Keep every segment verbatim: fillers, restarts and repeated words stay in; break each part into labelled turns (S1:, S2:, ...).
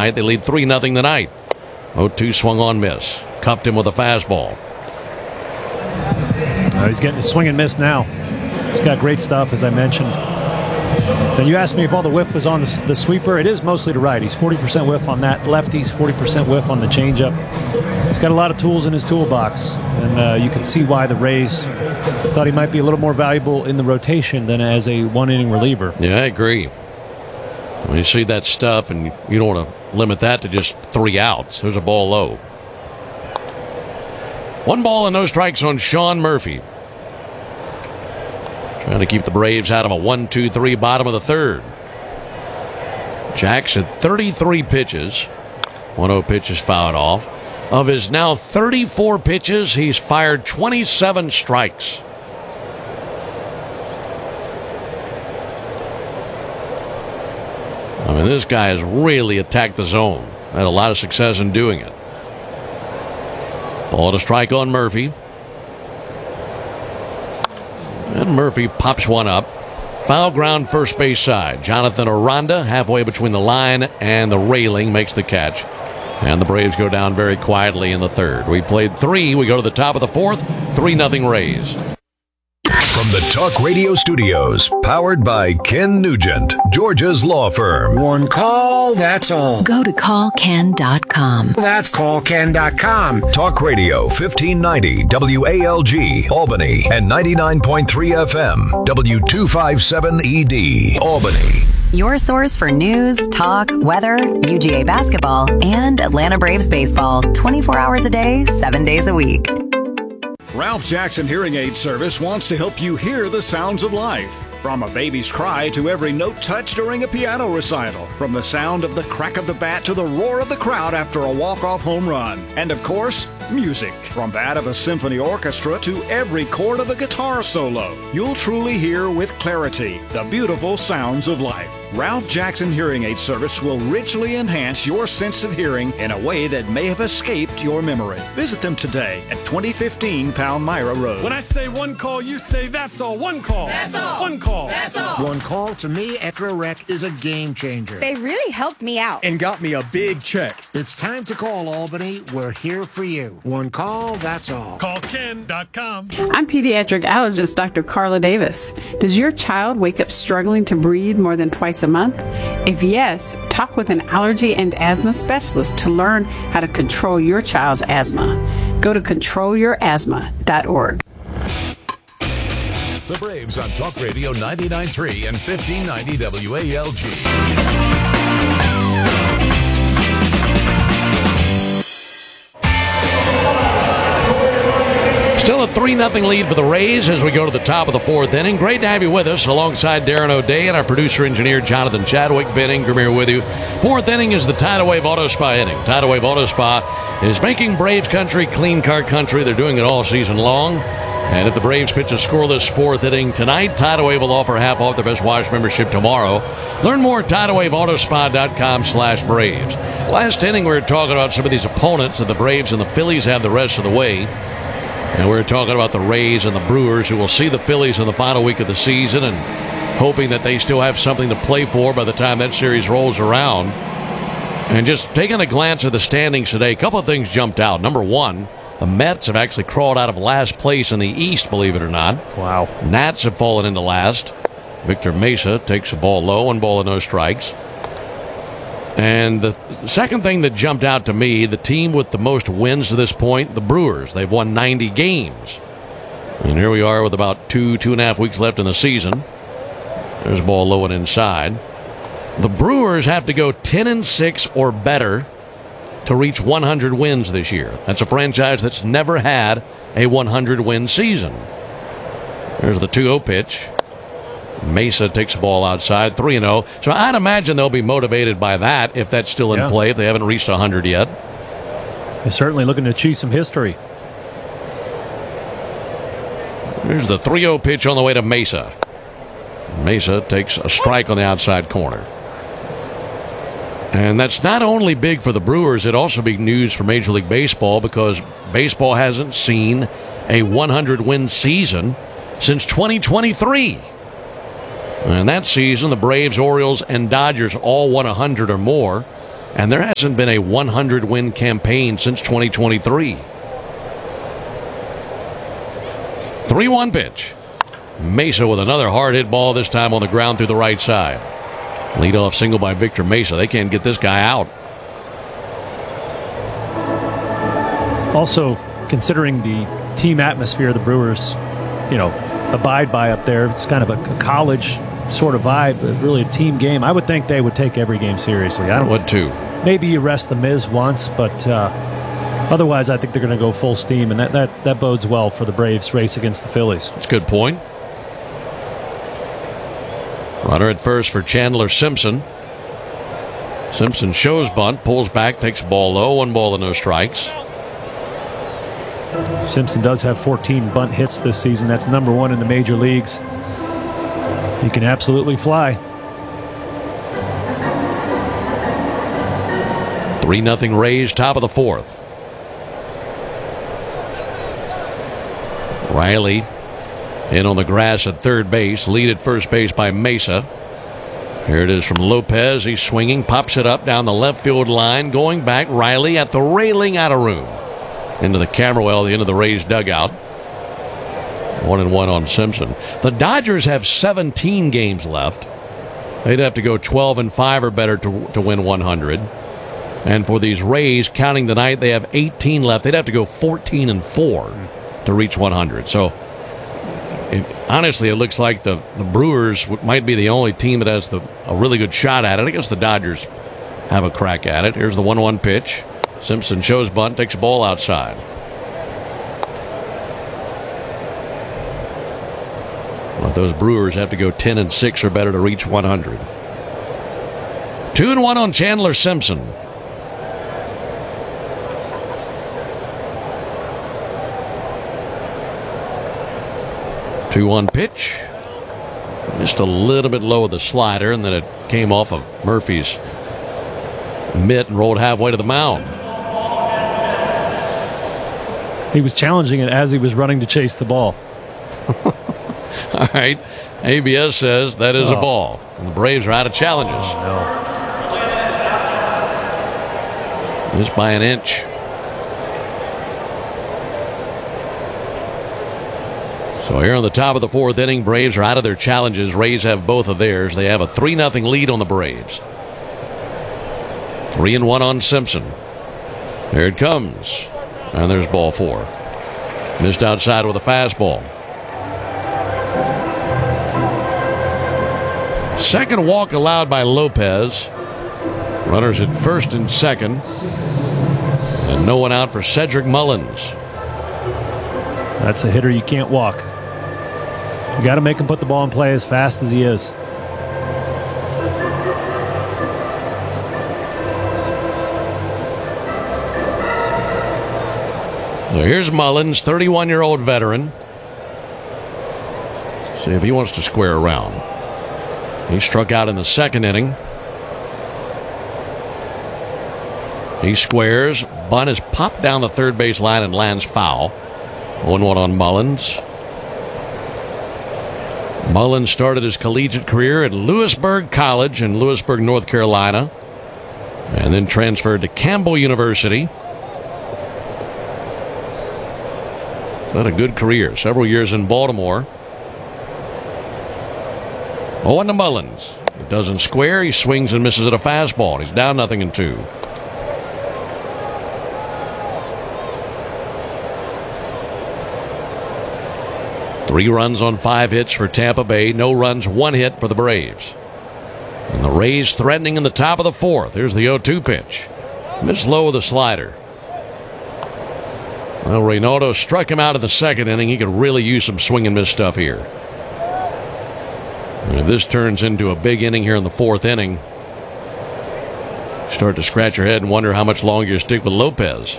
S1: night. They lead three nothing tonight. oh two swung on miss. Cuffed him with a fastball.
S2: Uh, he's getting the swing and miss now. He's got great stuff, as I mentioned. Then you asked me if all the whiff was on the, the sweeper. It is mostly to righties. forty percent whiff on that. Lefties, forty percent whiff on the changeup. He's got a lot of tools in his toolbox, and uh, you can see why the Rays thought he might be a little more valuable in the rotation than as a one-inning reliever.
S1: Yeah, I agree. When you see that stuff, and you don't want to limit that to just three outs. There's a ball low. One ball and no strikes on Sean Murphy. Trying to keep the Braves out of a one two three bottom of the third. Jackson, thirty-three pitches. one oh pitches fouled off. Of his now thirty-four pitches, he's fired twenty-seven strikes. I mean, this guy has really attacked the zone. Had a lot of success in doing it. Ball to strike on Murphy. And Murphy pops one up. Foul ground first base side. Jonathan Aranda, halfway between the line and the railing, makes the catch. And the Braves go down very quietly in the third. We played three. We go to the top of the fourth. three nothing Rays.
S3: From the Talk Radio Studios, powered by Ken Nugent, Georgia's law firm.
S4: One call, that's all.
S5: Go to call ken dot com.
S4: That's call ken dot com.
S3: Talk Radio fifteen ninety W A L G, Albany, and ninety-nine point three F M, W two fifty-seven E D, Albany.
S5: Your source for news, talk, weather, U G A basketball, and Atlanta Braves baseball. twenty-four hours a day, seven days a week.
S6: Ralph Jackson Hearing Aid Service wants to help you hear the sounds of life. From a baby's cry to every note touched during a piano recital. From the sound of the crack of the bat to the roar of the crowd after a walk-off home run. And of course, music. From that of a symphony orchestra to every chord of a guitar solo. You'll truly hear with clarity the beautiful sounds of life. Ralph Jackson Hearing Aid Service will richly enhance your sense of hearing in a way that may have escaped your memory. Visit them today at twenty fifteen Palmyra Road.
S7: When I say one call, you say that's all. One call.
S8: That's all.
S7: One call.
S8: That's all.
S4: One call to me after a wreck is a game changer.
S8: They really helped me out.
S7: And got me a big check.
S4: It's time to call Albany. We're here for you. One call, that's all.
S7: call ken dot com.
S9: I'm pediatric allergist Doctor Carla Davis. Does your child wake up struggling to breathe more than twice a month? If yes, talk with an allergy and asthma specialist to learn how to control your child's asthma. Go to control your asthma dot org.
S3: The Braves on Talk Radio ninety-nine point three and fifteen ninety W A L G.
S1: Still a three nothing lead for the Rays as we go to the top of the fourth inning. Great to have you with us alongside Darren O'Day and our producer-engineer Jonathan Chadwick. Ben Ingram here with you. Fourth inning is the Tidal Wave Auto Spa inning. Tidal Wave Auto Spa is making Braves country clean car country. They're doing it all season long. And if the Braves pitch a scoreless fourth inning tonight, Tidal Wave will offer half off their Best Wash membership tomorrow. Learn more at tidal wave auto spa dot com slash Braves. Last inning, we were talking about some of these opponents that the Braves and the Phillies have the rest of the way. And we were talking about the Rays and the Brewers, who will see the Phillies in the final week of the season and hoping that they still have something to play for by the time that series rolls around. And just taking a glance at the standings today, a couple of things jumped out. Number one, the Mets have actually crawled out of last place in the East, believe it or not.
S2: Wow.
S1: Nats have fallen into last. Victor Mesa takes a ball low, one ball and no strikes. And the, th- the second thing that jumped out to me, the team with the most wins to this point, the Brewers. They've won ninety games. And here we are with about two, two and a half weeks left in the season. There's a ball low and inside. The Brewers have to go ten and six or better to reach one hundred wins this year. That's a franchise that's never had a one hundred win season. There's the two oh pitch. Mesa takes the ball outside, three and oh. So I'd imagine they'll be motivated by that if that's still in
S2: yeah.
S1: play, if they haven't reached one hundred yet.
S2: They're certainly looking to achieve some history.
S1: Here's the three oh pitch on the way to Mesa. Mesa takes a strike on the outside corner. And that's not only big for the Brewers, it also big news for Major League Baseball because baseball hasn't seen a one hundred win season since twenty twenty-three. And that season, the Braves, Orioles, and Dodgers all won one hundred or more. And there hasn't been a one hundred win campaign since twenty twenty-three. three one pitch. Mesa with another hard hit ball, this time on the ground through the right side. Leadoff single by Victor Mesa. They can't get this guy out.
S2: Also, considering the team atmosphere the Brewers, you know, abide by up there, it's kind of a, a college sort of vibe, but really a team game. I would think they would take every game seriously. I don't,
S1: would too.
S2: Maybe you rest the Miz once, but uh, otherwise I think they're going to go full steam, and that, that, that bodes well for the Braves' race against the Phillies.
S1: That's a good point. Runner at first for Chandler Simpson. Simpson shows bunt, pulls back, takes the ball low, one ball and no strikes.
S2: Simpson does have fourteen bunt hits this season. That's number one in the major leagues. He can absolutely fly.
S1: three nothing Rays, top of the fourth. Riley in on the grass at third base. Lead at first base by Mesa. Here it is from Lopez. He's swinging, pops it up down the left field line. Going back, Riley at the railing, out of room. Into the camera well, the end of the Rays dugout. One and one on Simpson. The Dodgers have seventeen games left. They'd have to go twelve and five or better to, to win one hundred. And for these Rays, counting tonight, they have eighteen left. They'd have to go fourteen and four to reach one hundred. So, it, honestly, it looks like the, the Brewers might be the only team that has the, a really good shot at it. I guess the Dodgers have a crack at it. Here's the one one pitch. Simpson shows bunt, takes a ball outside. But those Brewers have to go ten and six or better to reach one hundred. Two and one on Chandler Simpson. two one pitch. Just a little bit low of the slider, and then it came off of Murphy's mitt and rolled halfway to the mound.
S2: He was challenging it as he was running to chase the ball.
S1: All right. A B S says that is
S2: oh.
S1: a ball. And the Braves are out of challenges.
S2: Oh,
S1: no. Just by an inch. So here on the top of the fourth inning, Braves are out of their challenges. Rays have both of theirs. They have a three nothing lead on the Braves. Three and one on Simpson. There it comes. And there's ball four. Missed outside with a fastball. Second walk allowed by Lopez. Runners at first and second. And no one out for Cedric Mullins.
S2: That's a hitter you can't walk. You got to make him put the ball in play as fast as he is.
S1: So here's Mullins, thirty-one-year-old veteran. See if he wants to square around. He struck out in the second inning. He squares. Bunt is popped down the third base line and lands foul. one one on Mullins. Mullins started his collegiate career at Lewisburg College in Lewisburg, North Carolina, and then transferred to Campbell University. Had a good career. Several years in Baltimore. oh one to Mullins. It doesn't square. He swings and misses at a fastball. He's down nothing in two. Three runs on five hits for Tampa Bay. No runs, one hit for the Braves. And the Rays threatening in the top of the fourth. Here's the oh two pitch. Missed low with a slider. Well, Reynaldo struck him out in the second inning. He could really use some swing and miss stuff here. And if this turns into a big inning here in the fourth inning, start to scratch your head and wonder how much longer you stick with Lopez.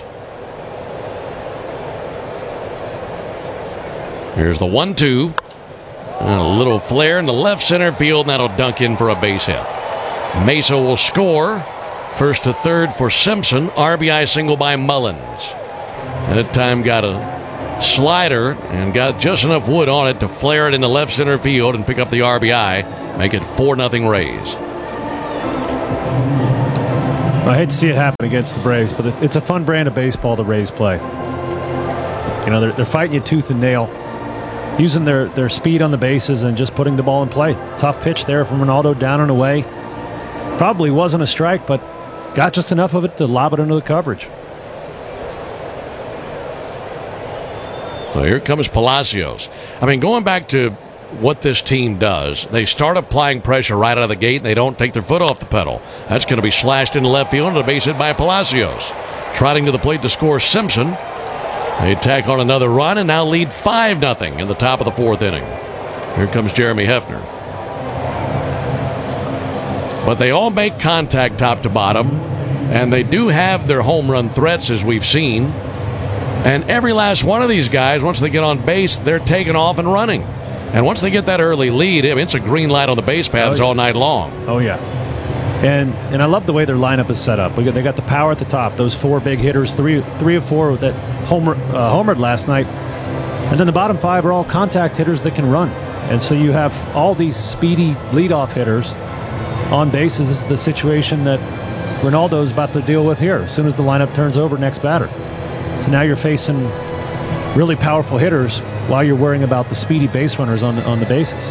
S1: Here's the one two. And a little flare in the left center field, and that'll dunk in for a base hit. Mesa will score. First to third for Simpson. R B I single by Mullins. That time got a slider and got just enough wood on it to flare it in the left center field and pick up the R B I. Make it four nothing Rays.
S2: I hate to see it happen against the Braves, but it- it's a fun brand of baseball the Rays play. You know, they're, they're fighting you tooth and nail, using their, their speed on the bases and just putting the ball in play. Tough pitch there from Ronaldo, down and away. Probably wasn't a strike, but got just enough of it to lob it into the coverage.
S1: So here comes Palacios. I mean, going back to what this team does, they start applying pressure right out of the gate, and they don't take their foot off the pedal. That's going to be slashed into left field and a base hit by Palacios. Trotting to the plate to score Simpson. They tack on another run and now lead five nothing in the top of the fourth inning. Here comes Jeremy Hefner. But they all make contact top to bottom, and they do have their home run threats, as we've seen. And every last one of these guys, once they get on base, they're taking off and running. And once they get that early lead, I mean, it's a green light on the base paths oh, yeah. all night long.
S2: Oh, yeah. And and I love the way their lineup is set up. We got, they got the power at the top. Those four big hitters, three three of four that homer, uh, homered last night. And then the bottom five are all contact hitters that can run. And so you have all these speedy leadoff hitters on bases. This is the situation that Ronaldo's about to deal with here as soon as the lineup turns over next batter. So now you're facing really powerful hitters while you're worrying about the speedy base runners on, on the bases.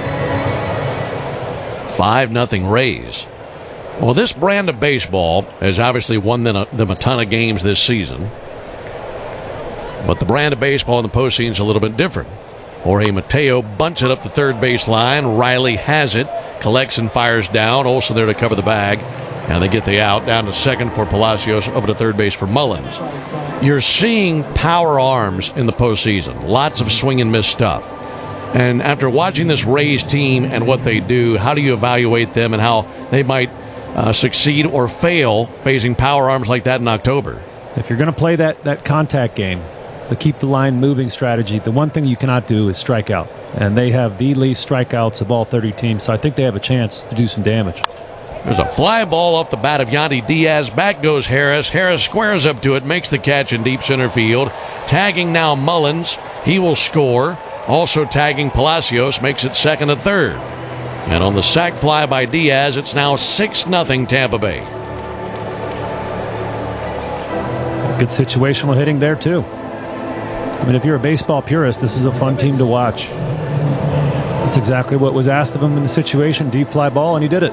S1: five nothing Rays. Well, this brand of baseball has obviously won them a, them a ton of games this season. But the brand of baseball in the postseason is a little bit different. Jorge Mateo bunts it up the third base line. Riley has it, collects and fires down. Olsen there to cover the bag. And they get the out down to second for Palacios, over to third base for Mullins. You're seeing power arms in the postseason. Lots of swing and miss stuff. And after watching this Rays team and what they do, how do you evaluate them and how they might uh, succeed or fail facing power arms like that in October?
S2: If you're going to play that, that contact game, the keep the line moving strategy, the one thing you cannot do is strike out. And they have the least strikeouts of all thirty teams, so I think they have a chance to do some damage.
S1: There's a fly ball off the bat of Yandy Diaz. Back goes Harris. Harris squares up to it, makes the catch in deep center field. Tagging now Mullins. He will score. Also tagging Palacios, makes it second and third. And on the sac fly by Diaz, it's now six nothing Tampa Bay.
S2: Good situational hitting there, too. I mean, if you're a baseball purist, this is a fun team to watch. That's exactly what was asked of him in the situation. Deep fly ball, and he did it.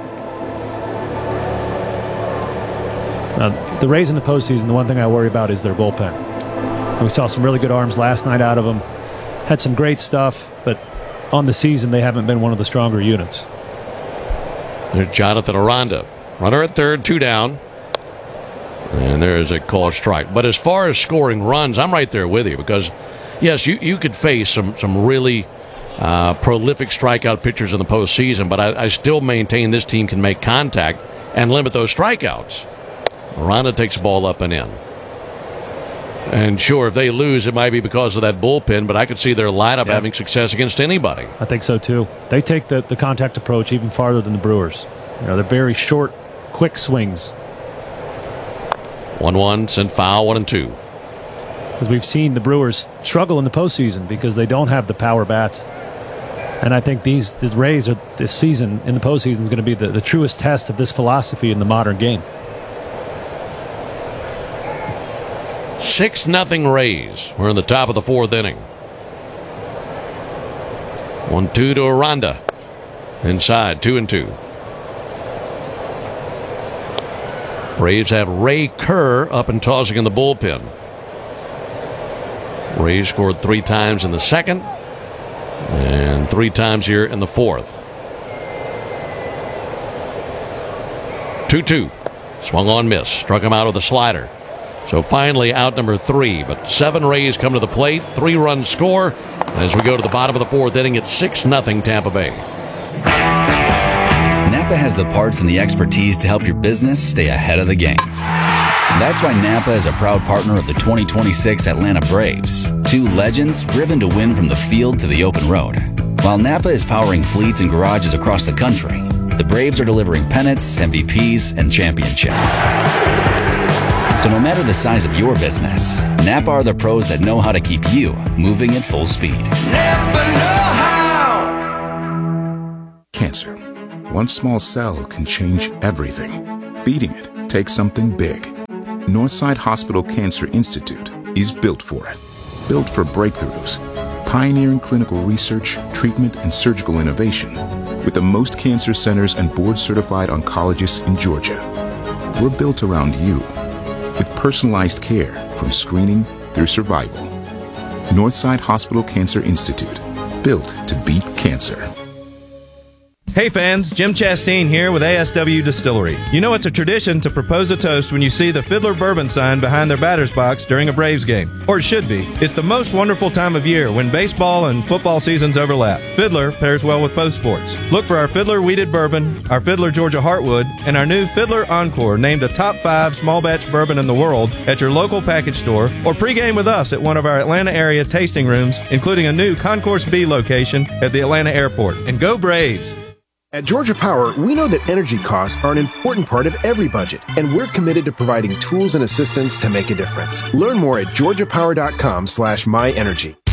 S2: Uh, the Rays in the postseason, the one thing I worry about is their bullpen. And we saw some really good arms last night out of them. Had some great stuff, but on the season, they haven't been one of the stronger units.
S1: There's Jonathan Aranda. Runner at third, two down. And there's a call strike. But as far as scoring runs, I'm right there with you because, yes, you, you could face some, some really uh, prolific strikeout pitchers in the postseason, but I, I still maintain this team can make contact and limit those strikeouts. Aranda takes the ball up and in. And sure, if they lose, it might be because of that bullpen, but I could see their lineup yeah. having success against anybody.
S2: I think so, too. They take the, the contact approach even farther than the Brewers. You know, they're very short, quick swings.
S1: one one, sent foul, one and two.
S2: Because we've seen the Brewers struggle in the postseason because they don't have the power bats. And I think these, these Rays are, this season in the postseason is going to be the, the truest test of this philosophy in the modern game.
S1: six nothing Rays. We're in the top of the fourth inning. one two to Aranda. Inside, two and two. Braves have Ray Kerr up and tossing in the bullpen. Rays scored three times in the second and three times here in the fourth. two two. Swung on, miss. Struck him out with a slider. So finally out number three, but seven Rays come to the plate, three runs score. As we go to the bottom of the fourth inning, it's six nothing Tampa Bay.
S8: Napa has the parts and the expertise to help your business stay ahead of the game. That's why Napa is a proud partner of the twenty twenty-six Atlanta Braves, two legends driven to win from the field to the open road. While Napa is powering fleets and garages across the country, the Braves are delivering pennants, M V Ps, and championships. So no matter the size of your business, Napa are the pros that know how to keep you moving at full speed. Napa know how!
S10: Cancer. One small cell can change everything. Beating it takes something big. Northside Hospital Cancer Institute is built for it. Built for breakthroughs, pioneering clinical research, treatment, and surgical innovation with the most cancer centers and board-certified oncologists in Georgia. We're built around you with personalized care from screening through survival. Northside Hospital Cancer Institute, built to beat cancer.
S11: Hey fans, Jim Chastain here with A S W Distillery. You know it's a tradition to propose a toast when you see the Fiddler Bourbon sign behind their batter's box during a Braves game. Or it should be. It's the most wonderful time of year when baseball and football seasons overlap. Fiddler pairs well with both sports. Look for our Fiddler Wheated Bourbon, our Fiddler Georgia Heartwood, and our new Fiddler Encore, named a top five small batch bourbon in the world, at your local package store, or pregame with us at one of our Atlanta area tasting rooms, including a new Concourse B location at the Atlanta airport. And go Braves!
S12: At Georgia Power, we know that energy costs are an important part of every budget, and we're committed to providing tools and assistance to make a difference. Learn more at georgia power dot com slash my energy.